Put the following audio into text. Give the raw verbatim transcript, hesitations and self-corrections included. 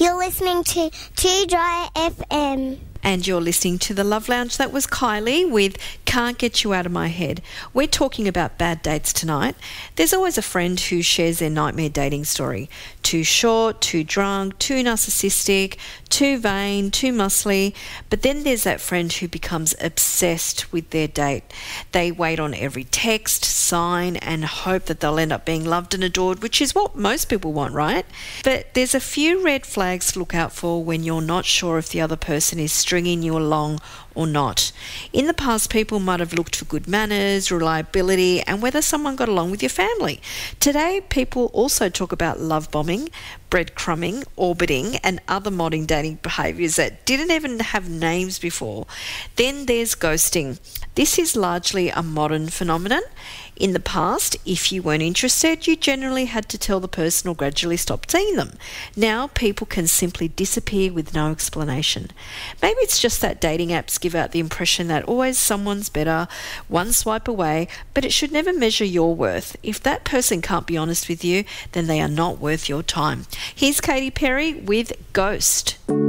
You're listening to Too Dry F M. And you're listening to The Love Lounge. That was Kylie with Can't Get You Out of My Head. We're talking about bad dates tonight. There's always a friend who shares their nightmare dating story. Too short, too drunk, too narcissistic, too vain, too muscly. But then there's that friend who becomes obsessed with their date. They wait on every text, sign, and hope that they'll end up being loved and adored, which is what most people want, right? But there's a few red flags to look out for when you're not sure if the other person is stringing you along or not. In the past, people might have looked for good manners, reliability, and whether someone got along with your family. Today, people also talk about love bombing, breadcrumbing, orbiting, and other modern dating behaviours that didn't even have names before. Then there's ghosting. This is largely a modern phenomenon. In the past, if you weren't interested, you generally had to tell the person or gradually stop seeing them. Now, people can simply disappear with no explanation. Maybe it's just that dating apps give out the impression that always someone's better, one swipe away, but it should never measure your worth. If that person can't be honest with you, then they are not worth your time. Here's Katy Perry with Ghost.